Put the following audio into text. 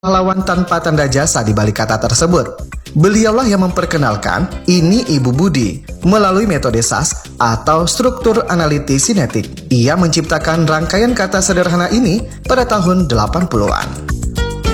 pahlawan tanpa tanda jasa di balik kata tersebut. Beliaulah yang memperkenalkan ini Ibu Budi melalui metode SAS atau struktur analitis sinetik. Ia menciptakan rangkaian kata sederhana ini pada tahun 80-an.